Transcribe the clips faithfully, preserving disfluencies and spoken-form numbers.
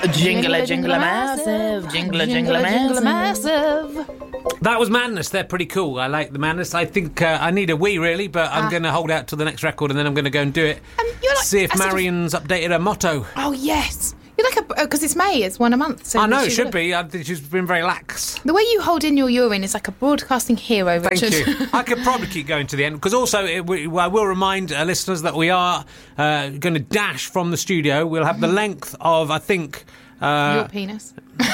Jingle a jingle a massive, jingle a jingle a massive. That was Madness. They're pretty cool. I like the Madness. I think uh, I need a wee, really, but I'm Ah. going to hold out till the next record and then I'm going to go and do it. Um, you're like See if a sort of- Marion's updated her motto. Oh, yes. You're like a... Because it's May, it's one a month. So I know, she it should would- be. I think she's been very lax. The way you hold in your urine is like a broadcasting hero, Thank Richard. you. I could probably keep going to the end because also it, we, I will remind uh, listeners that we are uh, going to dash from the studio. We'll have the length of, I think... Uh, Your penis.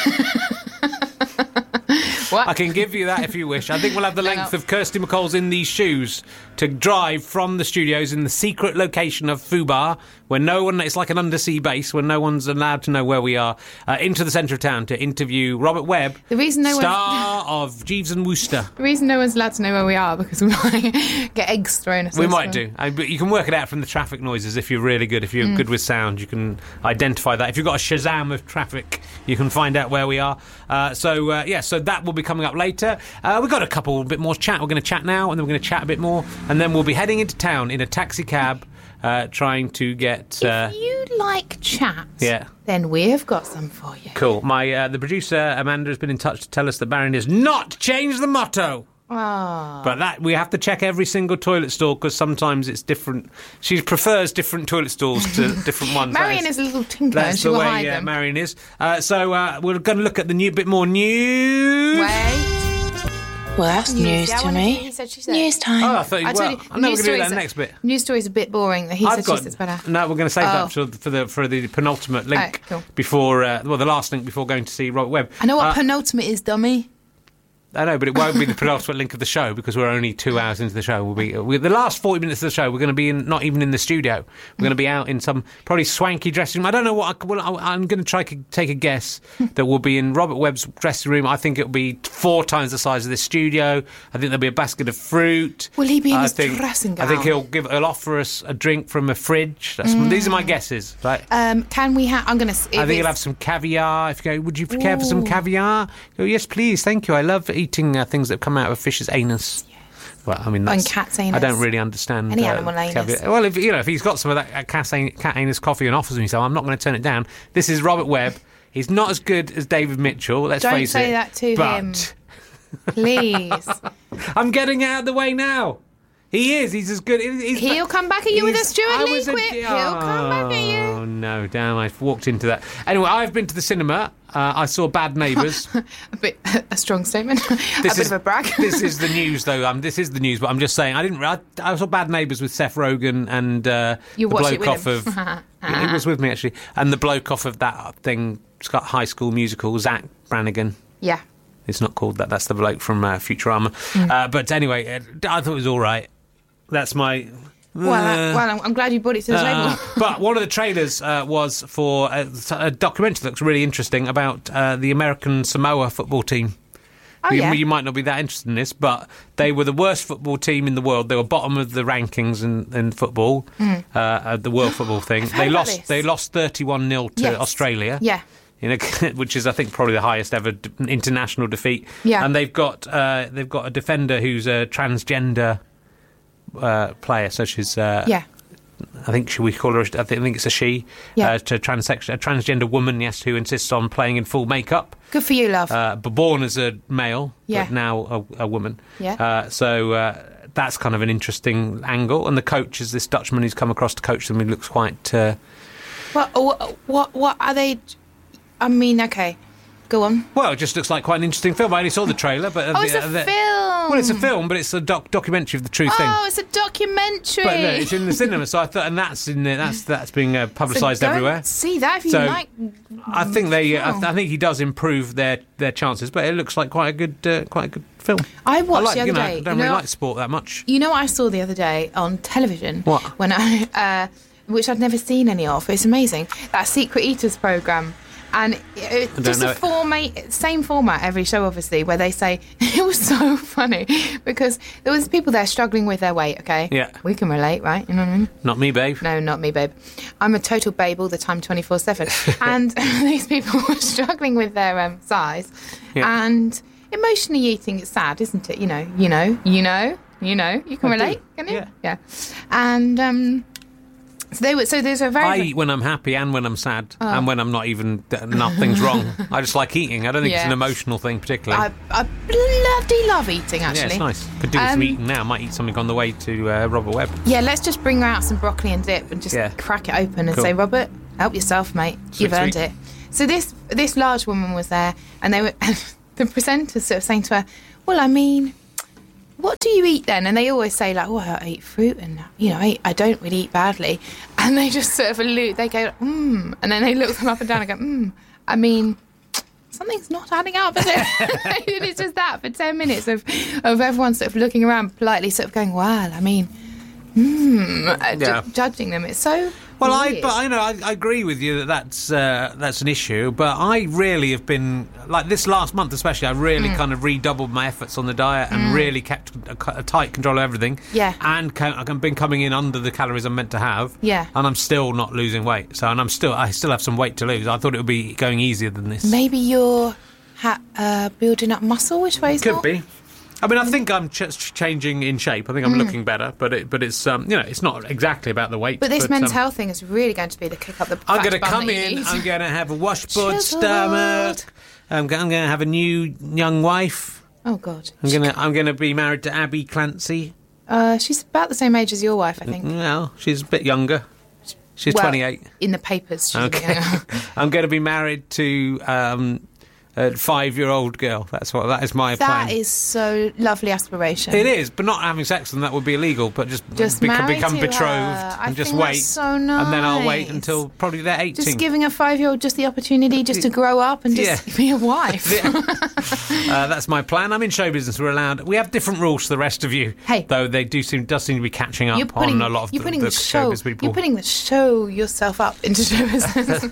What? I can give you that if you wish. I think we'll have the No, length no. of Kirsty McCall's In These Shoes to drive from the studios in the secret location of Fubar, where no one, it's like an undersea base, where no one's allowed to know where we are, uh, into the centre of town to interview Robert Webb, The reason no one's- star of Jeeves and Wooster. The reason no one's allowed to know where we are because we might get eggs thrown at us. We might do. I, but you can work it out from the traffic noises if you're really good. If you're Mm. good with sound, you can identify that. If you've got a Shazam of traffic, you can find out where we are. Uh, so, uh, yeah, so that will be coming up later. Uh, we've got a couple bit more chat. We're going to chat now, and then we're going to chat a bit more. And then we'll be heading into town in a taxi cab, uh, trying to get... Uh, If you like chat, Yeah. then we have got some for you. Cool. My uh, The producer, Amanda, has been in touch to tell us that Marion has not changed the motto. Oh. But that we have to check every single toilet stall because sometimes it's different. She prefers different toilet stalls to different ones. That Marion is a little tinker and That's she the will way hide uh, them. Marion is. Uh, so uh, we're going to look at the new bit more news. Wait. Well, that's news Yeah, I to wanna do me. he said, she said. News time. Oh, I thought you I were. told you, I know we're news going to do stories that are- next bit. News story's a bit boring. The He I've said, got. she said's better. No, we're going to save Oh. that for, for the for the penultimate link Oh, cool. before. Uh, well, the last link before going to see Robert Webb. I know what Uh, penultimate is, dummy. I know, but it won't be the penultimate link of the show because we're only two hours into the show. We'll be we, the last forty minutes of the show. We're going to be in, not even in the studio. We're going to be out in some probably swanky dressing room. I don't know what. I, well, I, I'm going to try to take a guess that we'll be in Robert Webb's dressing room. I think it'll be four times the size of this studio. I think there'll be a basket of fruit. Will he be in I his think, dressing I think gown? he'll give. He'll offer us a drink from a fridge. That's, These are my guesses. Right. Um, can we have... I'm going to... I think he'll have some caviar. If you go, would you care for some Ooh. caviar? Go, yes, please, thank you. I love eating uh, things that come out of a fish's anus. Well, I mean, that's, cat's I anus. don't really understand Any uh, animal anus. caviar. Well, if you know, if he's got some of that uh, cat, an- cat anus coffee and offers me some, I'm not going to turn it down. This is Robert Webb. He's not as good as David Mitchell. Let's Don't face say it. that to but him. Please. I'm getting out of the way now. He is. He's as good. He's, He'll come back at you with a he's- Stuart I Lee was a- quip. He'll come back at you. Oh no! Damn! I've walked into that. Anyway, I've been to the cinema. Uh, I saw Bad Neighbours. A bit... A strong statement. a bit is, of a brag. This is the news, though. Um, this is the news, but I'm just saying. I didn't. I, I saw Bad Neighbours with Seth Rogen and uh, You the watched it bloke off with of. him. It was with me actually, and the bloke off of that thing. It's got High School Musical. Zach Brannigan. Yeah. It's not called that. That's the bloke from uh, Futurama. Mm. Uh, but anyway, uh, I thought it was all right. That's my. Well, uh, well, I'm, I'm glad you brought it to the Uh, table. but one of the trailers uh, was for a, a documentary that looks really interesting about uh, the American Samoa football team. Oh, you, yeah. you might not be that interested in this, but they were the worst football team in the world. They were bottom of the rankings in, in football, uh, uh, the world football thing. I've heard They about lost. this. They lost thirty-one nil to Yes. Australia. Yeah. In a, which is, I think, probably the highest ever d- international defeat. Yeah. And they've got uh, they've got a defender who's a transgender uh, player, so she's uh, Yeah. I think should we call her? A, I think it's a she. Yeah. Uh, to transex- a transgender woman, yes, who insists on playing in full makeup. Good for you, love. Uh, but born as a male, Yeah. but now a, a woman. Yeah. Uh, so uh, that's kind of an interesting angle. And the coach is this Dutchman who's come across to coach them. He looks quite. Uh, what, what, what, what are they... I mean, okay. Go on. well, it just looks like quite an interesting film. I only saw the trailer, but uh, Oh, it's the, a uh, the- film. Well, it's a film, but it's a doc- documentary of the true thing. Oh, it's a documentary. But no, it's in the cinema, so I thought, and that's in the, that's that's being uh, So publicised go and everywhere. See that if you So, like. I think they, uh, I, Oh. th- I think he does improve their, their chances, but it looks like quite a good, uh, quite a good film. I watched I like, the other you know, day. I don't you really know, like sport that much. You know what I saw the other day on television? What? When I, uh, which I'd never seen any of. It's amazing. That Secret Eaters programme. And it, don't just know a it. format, same format every show, obviously, where they say, it was so funny, because there was people there struggling with their weight, okay? Yeah. We can relate, right? You know what I mean? Not me, babe. No, not me, babe. I'm a total babe all the time, twenty-four seven. And these people were struggling with their um, size. Yeah. And emotionally eating, it's sad, isn't it? You know, you know, you know, you know. You can I do. relate, can you? Yeah. Yeah. And um, So, they were, so there's a very... I eat when I'm happy and when I'm sad and when I'm not even, nothing's wrong. I just like eating. I don't think it's Yeah. an emotional thing particularly. I, I bloody love eating, yeah, actually. it's nice. Could do with some Um, eating now. Might eat something on the way to uh, Robert Webb. Yeah, let's just bring out some broccoli and dip and just Yeah. crack it open and Cool. say, Robert, help yourself, mate. Sweet, You've earned sweet. it. So this this large woman was there, and they were and the presenters sort of saying to her, well, I mean, what do you eat then? And they always say, like, oh, I eat fruit and, you know, I, I don't really eat badly. And they just sort of allude, they go, hmm. And then they look them up and down and go, hmm, I mean, something's not adding up, is it? And it's just that for ten minutes of, of everyone sort of looking around politely, sort of going, well, I mean, hmm, uh, ju- Yeah. judging them. It's so Well, I, weird. but I know I, I agree with you that that's uh, that's an issue. But I really have been like this last month, especially. I really Mm. kind of redoubled my efforts on the diet and really kept a, a tight control of everything. Yeah. and ca- I've been coming in under the calories I'm meant to have. Yeah. and I'm still not losing weight. So, and I'm still I still have some weight to lose. I thought it would be going easier than this. Maybe you're ha- uh, building up muscle, which way is Could not? be. I mean, I think I'm ch- changing in shape. I think I'm looking better, but it, but it's um, you know, it's not exactly about the weight. Mm. But this men's um, health thing is really going to be the kick up the I'm fat going to bum come that you in. need. I'm going to have a washboard Chiseled. stomach. I'm, go- I'm going to have a new young wife. Oh, God. I'm going to I'm going to be married to Abby Clancy. Uh, she's about the same age as your wife, I think. No, she's a bit younger. She's Well, twenty-eight. In the papers. She's Okay. I'm going to be married to um, a five-year-old girl. That's what that is my plan. That is so lovely aspiration. It is, but not having sex with them, that would be illegal. But just, Just beco- marry become to betrothed her. I and just think wait. that's so And then I'll wait nice. until probably they're eighteen. Just giving a five-year-old just the opportunity just to grow up and just Yeah. be a wife. uh, that's my plan. I'm in show business. We're allowed. We have different rules to the rest of you. Hey. though they do seem does seem to be catching up You're putting, on a lot of you're the, putting the the show, showbiz people. You're putting the show yourself up into show business.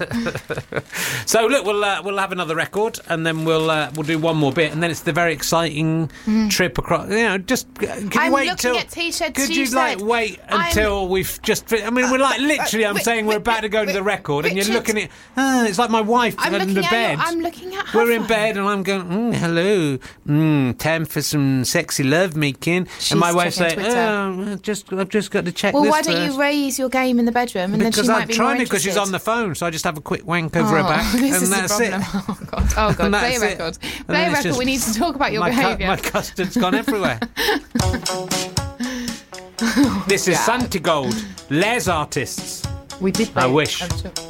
So look, we'll uh, we'll have another record, and then we'll uh, we'll do one more bit, and then it's the very exciting trip across. You know, just uh, can you I'm wait looking till? at T-shirts Could you you like said. wait I'm- until we've just? fi- I mean, we're like literally. I'm wait, saying we're wait, about to go to the wait, record, and you're Richard. looking at. Ah, it's like my wife I'm in looking the at bed. your, I'm looking at her We're in phone. bed, and I'm going, mm, hello, mm, time for some sexy love making. She's and my wife's checking like, Twitter. oh, I've just, I've just got to check Well, this why don't first. you raise your game in the bedroom and then Because she might I'm be trying more to, because she's interested. on the phone, so I just have a quick wank over her Oh, back, this and is that's the it. problem. Oh god! Oh god! And Play a that's it. record. And Play then a it's record. just- We need to talk about your my, cu- behaviour. my custard's gone everywhere. This is God. Santigold, Les Artists. We did. I play it, wish. I'm sure.